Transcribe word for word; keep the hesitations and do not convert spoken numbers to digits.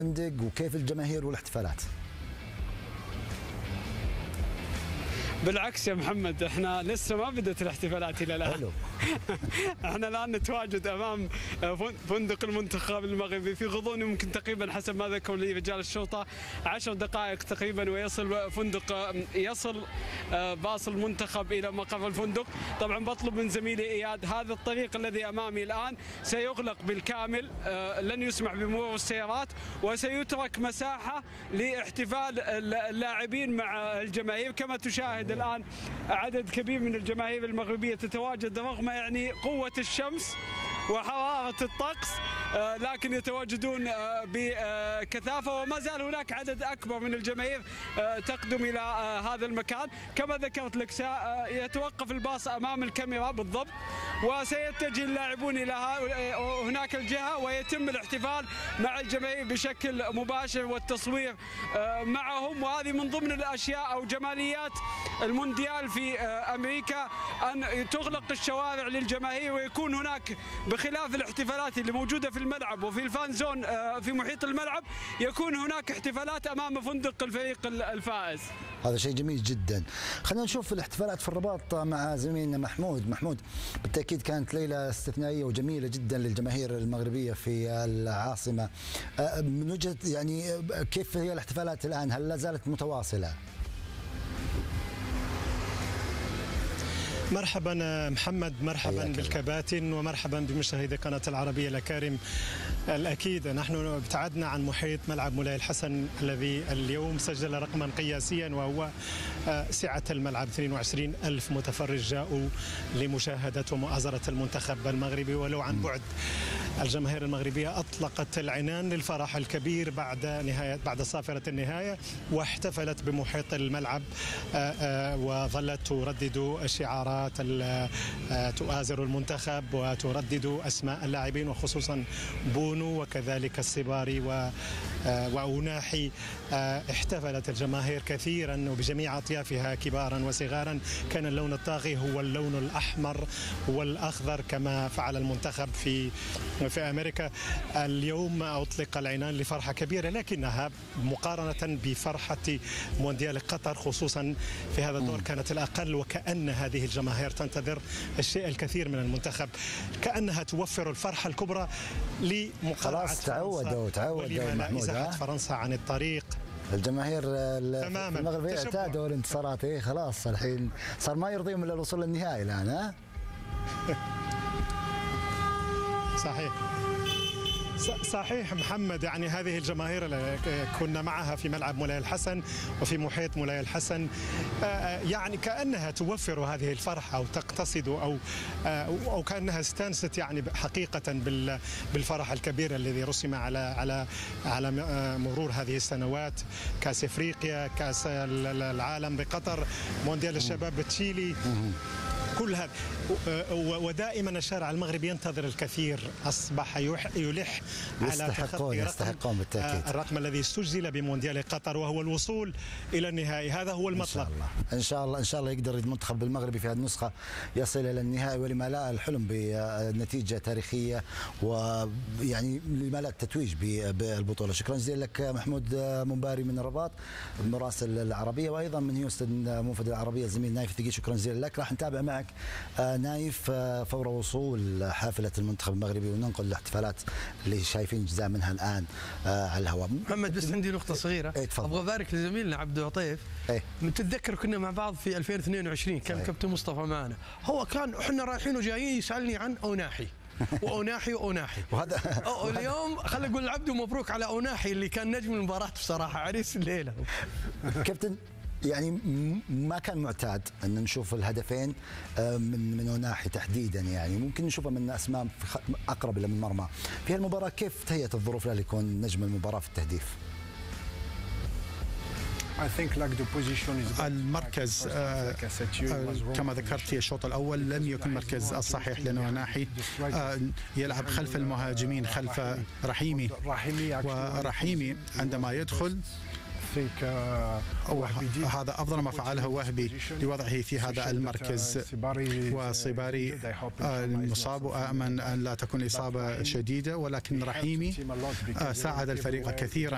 الفندق وكيف الجماهير والاحتفالات؟ بالعكس يا محمد، احنا لسه ما بدت الاحتفالات الى الان. حلو. احنا الان نتواجد امام فندق المنتخب المغربي في غضون يمكن تقريبا حسب ما ذكروا لي رجال الشرطه عشر دقائق تقريبا ويصل فندق يصل باص المنتخب الى مقر الفندق. طبعا بطلب من زميلي اياد، هذا الطريق الذي امامي الان سيغلق بالكامل، لن يسمح بمرور السيارات وسيترك مساحه لاحتفال اللاعبين مع الجماهير. كما تشاهد الآن عدد كبير من الجماهير المغربية تتواجد رغم يعني قوة الشمس وحرارة الطقس، لكن يتواجدون بكثافة، وما زال هناك عدد أكبر من الجماهير تقدم إلى هذا المكان. كما ذكرت لك سيتوقف الباص أمام الكاميرا بالضبط، وسيتجه اللاعبون إلى هناك الجهة ويتم الاحتفال مع الجماهير بشكل مباشر والتصوير معهم. وهذه من ضمن الأشياء أو جماليات المونديال في أمريكا، أن تغلق الشوارع للجماهير ويكون هناك، بخلاف الاحتفالات اللي موجودة في الملعب وفي الفان زون في محيط الملعب، يكون هناك احتفالات أمام فندق الفريق الفائز. هذا شيء جميل جدا. خلينا نشوف الاحتفالات في الرباط مع زميلنا محمود. محمود، بالتأكيد كانت ليلة استثنائية وجميلة جدا للجماهير المغربية في العاصمة. من وجهة يعني كيف هي الاحتفالات الآن؟ هل لا زالت متواصلة؟ مرحبا محمد، مرحبا بالكباتن ومرحبا بمشاهدي قناة العربية الأكارم. الأكيد نحن ابتعدنا عن محيط ملعب مولاي الحسن الذي اليوم سجل رقما قياسيا، وهو سعة الملعب اثنين وعشرين ألف متفرج جاءوا لمشاهدة ومؤازرة المنتخب المغربي. ولو عن بعد، الجماهير المغربية أطلقت العنان للفرح الكبير بعد نهاية بعد صافرة النهاية، واحتفلت بمحيط الملعب وظلت تردد الشعارات، تؤازر المنتخب وتردد أسماء اللاعبين وخصوصا بونو وكذلك الصباري وأوناحي. احتفلت الجماهير كثيرا وبجميع أطيافها كبارا وصغارا. كان اللون الطاغي هو اللون الأحمر والأخضر كما فعل المنتخب في في أمريكا. اليوم أطلق العنان لفرحة كبيرة، لكنها مقارنة بفرحة مونديال قطر خصوصا في هذا الدور كانت الأقل، وكأن هذه الجماهير تنتظر الشيء الكثير من المنتخب، كأنها توفر الفرحة الكبرى لمقارعة خلاص تعودوا تعودوا محمود إزاحة فرنسا عن الطريق. الجماهير المغربية اعتادوا الانتصارات. ايه خلاص الحين صار ما يرضيهم الا الوصول للنهائي الان. ها صحيح صحيح محمد، يعني هذه الجماهير اللي كنا معها في ملعب مولاي الحسن وفي محيط مولاي الحسن يعني كأنها توفر هذه الفرحة أو تقتصد أو أو كأنها استانست يعني حقيقة بالفرح الكبير الذي رسم على على على مرور هذه السنوات. كأس إفريقيا، كأس العالم بقطر، مونديال الشباب بتشيلي، كل هذا. ودائما الشارع المغربي ينتظر الكثير، أصبح يلح على تخطي رقم بالتأكيد الرقم الذي سجل بمونديال قطر، وهو الوصول إلى النهائي. هذا هو المطلب. إن شاء الله إن شاء الله يقدر المنتخب المغربي في هذه النسخة يصل إلى النهائي، ولما لا الحلم بنتيجة تاريخية، ويعني لما لا التتويج بالبطولة. شكرا جزيلا لك محمود منباري من الرباط مراسل العربية، وأيضا من هيوستن موفد العربية الزميل نايف الثقيل. شكرا جزيلا لك. راح نتابع معك نايف فور وصول حافلة المنتخب المغربي وننقل الاحتفالات اللي شايفين جزء منها الآن على الهواء. محمد بس عندي نقطة صغيرة. ايه ابغى ابارك لزميلنا عبد العطيف. ايه متذكر كنا مع بعض في ألفين واثنين وعشرين، كان صحيح. كابتن مصطفى معنا، هو كان احنا رايحين وجايين يسألني عن أوناحي وأوناحي وأوناحي وهذا اليوم خلي اقول العبد مبروك على أوناحي اللي كان نجم المباراة بصراحة، عريس الليلة. كابتن، يعني ما كان معتاد ان نشوف الهدفين من من أوناحي تحديدا، يعني ممكن نشوفها من اسماء اقرب الى المرمى. في هالمباراه كيف تهيأت الظروف له ليكون نجم المباراه في التهديف؟ المركز آه كما ذكرت في الشوط الأول لم يكن مركز الصحيح لأوناحي. آه يلعب خلف المهاجمين، خلف رحيمي، ورحيمي عندما يدخل هذا أفضل ما فعله وهبي لوضعه في هذا المركز. وصباري المصاب، وأأمن أن لا تكون إصابة شديدة، ولكن رحيمي ساعد الفريق كثيرا.